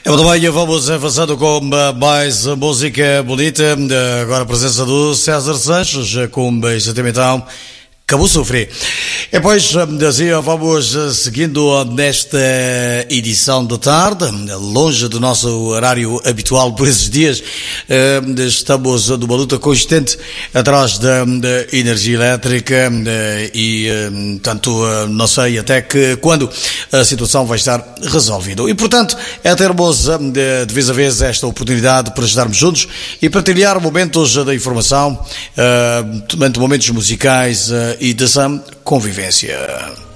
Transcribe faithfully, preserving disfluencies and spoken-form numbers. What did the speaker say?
É muito bem, vamos avançando com mais música bonita. Agora a presença do César Sanches com exatamente então Cabo Sofrer. E depois, assim, vamos seguindo nesta edição da tarde, longe do nosso horário habitual por esses dias. Estamos numa luta constante atrás da, da energia elétrica e, tanto, não sei até que quando a situação vai estar resolvida. E, portanto, é termos de, de vez a vez esta oportunidade para estarmos juntos e partilhar momentos da informação, momentos musicais e dessa convivência.